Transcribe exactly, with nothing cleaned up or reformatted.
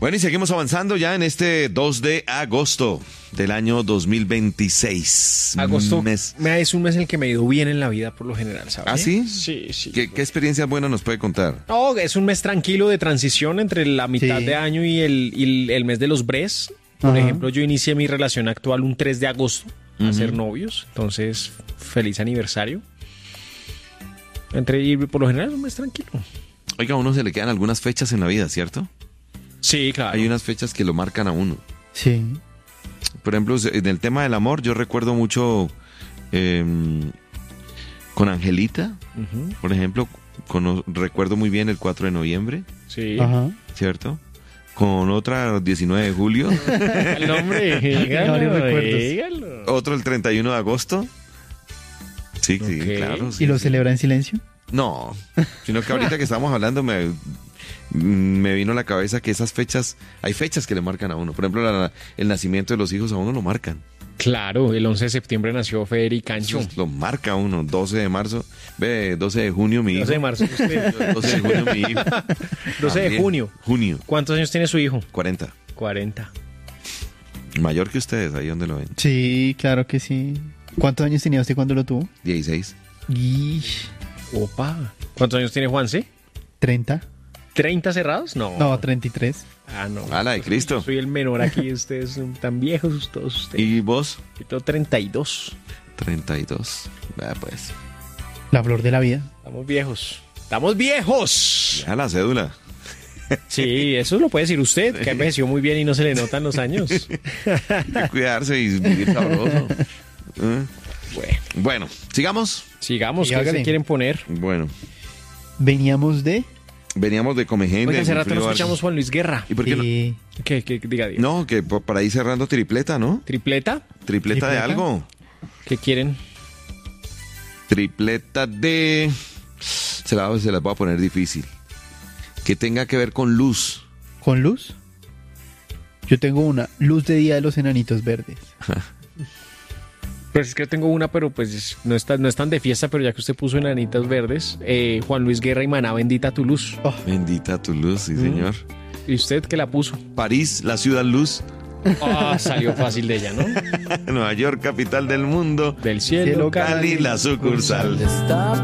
Bueno, y seguimos avanzando ya en este dos de agosto del año dos mil veintiséis. Agosto Mes. me es un mes en el que me ha ido bien en la vida por lo general, ¿sabes? ¿Ah, sí? Sí, sí. ¿Qué, qué experiencias buenas nos puede contar? No, es un mes tranquilo de transición entre la mitad Sí. de año y el, y el, el mes de los bres. Por Ajá. ejemplo, yo inicié mi relación actual un tres de agosto a Ujú. ser novios. Entonces, feliz aniversario. Entre, y por lo general es un mes tranquilo. Oiga, a uno se le quedan algunas fechas en la vida, ¿cierto? Sí, claro. Hay unas fechas que lo marcan a uno. Sí. Por ejemplo, en el tema del amor, yo recuerdo mucho eh, con Angelita, Ujú. por ejemplo, cono- recuerdo muy bien el cuatro de noviembre, Sí. Ajá. ¿cierto? Con otra diecinueve de julio, El nombre, dígalo, Varios recuerdos. dígalo. otro el treinta y uno de agosto. Sí, sí, Ok. claro. sí, ¿Y lo sí. celebra en silencio? No, sino que ahorita que estamos hablando me, me vino a la cabeza que esas fechas, hay fechas que le marcan a uno. Por ejemplo, la- el nacimiento de los hijos a uno lo marcan. Claro, el once de septiembre nació Federico Cancho. Eso lo marca a uno. doce de marzo, ve, doce de junio mi hijo. doce de marzo. Usted. doce de junio mi hijo. doce de También. junio. Junio, ¿Cuántos años tiene su hijo? cuarenta. cuarenta. Mayor que ustedes, ahí donde lo ven. Sí, claro que sí. ¿Cuántos años tenía usted cuando lo tuvo? dieciséis. Ish, Opa. ¿Cuántos años tiene Juanse? ¿treinta? ¿treinta cerrados? No. No, treinta y tres. Ah, no. Ah, la de Cristo. Yo soy el menor aquí. Ustedes son tan viejos todos ustedes. ¿Y vos? Yo tengo treinta y dos. treinta y dos. Vea pues. La flor de la vida. Estamos viejos. ¡Estamos viejos! Ya la cédula. Sí, eso lo puede decir usted, que envejeció muy bien y no se le notan los años. Hay que cuidarse y vivir sabroso. ¿Eh? Bueno, Bueno, sigamos. sigamos. Sí, ¿Qué se hágale. quieren poner? Bueno, Veníamos de... veníamos de Comegente. Oiga, hace de rato no Wilfrido escuchamos Vargas. Juan Luis Guerra. ¿Y por qué no? Sí. ¿Qué, qué, diga, diga. No, que po- para ir cerrando tripleta, ¿no? ¿Tripleta? Tripleta de ¿Tripleta? algo. ¿Qué quieren? Tripleta de... Se, la, se las voy a poner difícil. Que tenga que ver con luz. ¿Con luz? Yo tengo una. Luz de día de los enanitos verdes. Pues es que tengo una, pero pues no, está, no es tan de fiesta, pero ya que usted puso enanitas verdes, eh, Juan Luis Guerra y Maná, bendita tu luz. Oh, Bendita tu luz, sí, Mm. señor. ¿Y usted qué la puso? París, la ciudad luz. Ah, salió fácil de ella, ¿no? Nueva York, capital del mundo. Del cielo, Cielo, Cali, la sucursal. Está